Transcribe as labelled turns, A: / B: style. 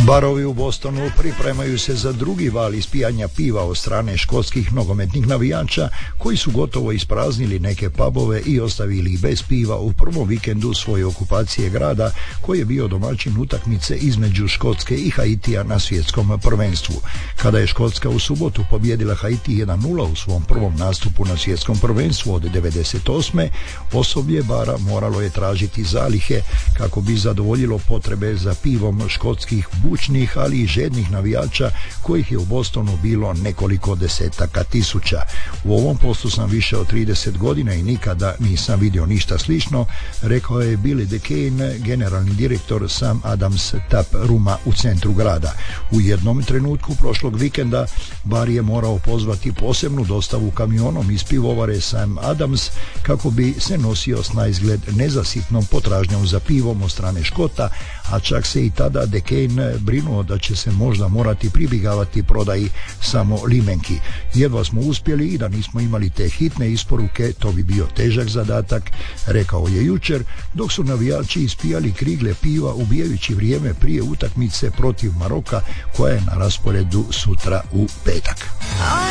A: Barovi u Bostonu pripremaju se za drugi val ispijanja piva od strane škotskih nogometnih navijača koji su gotovo ispraznili neke pubove i ostavili ih bez piva u prvom vikendu svoje okupacije grada koji je bio domaćin utakmice između Škotske i Haitija na svjetskom prvenstvu. Kada je Škotska u subotu pobjedila Haiti 1:0 u svom prvom nastupu na svjetskom prvenstvu od 98. osoblje bara moralo je tražiti zalihe kako bi zadovoljilo potrebe za pivom škotskih bučnih, ali i žednih navijača kojih je u Bostonu bilo nekoliko desetaka tisuća. U ovom poslu sam više od 30 godina i nikada nisam vidio ništa slično, rekao je Billy DeCane, generalni direktor Sam Adams Tap Rooma u centru grada. U jednom trenutku prošlog vikenda bar je morao pozvati posebnu dostavu kamionom iz pivovare Sam Adams kako bi se nosio s naizgled nezasitnom potražnjom za pivom od strane Škota, a čak se i tada DeCane brinuo da će se možda morati pribjegavati prodaji samo limenki. Jedva smo uspjeli i da nismo imali te hitne isporuke, to bi bio težak zadatak, rekao je jučer, dok su navijači ispijali krigle piva ubijajući vrijeme prije utakmice protiv Maroka koja je na rasporedu sutra u petak.